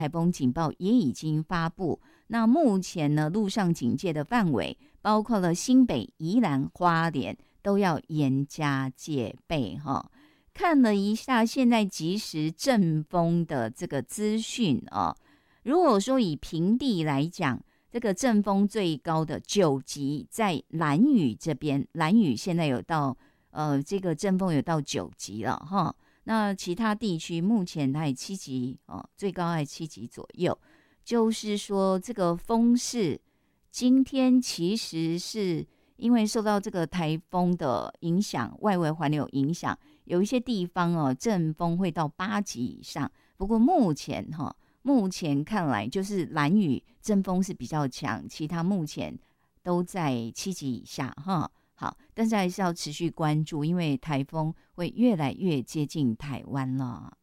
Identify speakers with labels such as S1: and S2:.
S1: 台风警报也已经发布。那目前呢，陆上警戒的范围包括了新北、宜兰、花莲，都要严加戒备哈。看了一下现在即时阵风的这个资讯啊，如果说以平地来讲，这个阵风最高的9级在兰屿这边，兰屿现在有到这个阵风有到9级了哈。那其他地区目前它也7级哦，最高还7级左右。就是说，这个风势今天其实是因为受到这个台风的影响，外围环流影响，有一些地方哦，阵风会到8级以上。不过目前看来，就是兰屿阵风是比较强，其他目前都在7级以下哈。好，但是还是要持续关注，因为台风会越来越接近台湾了。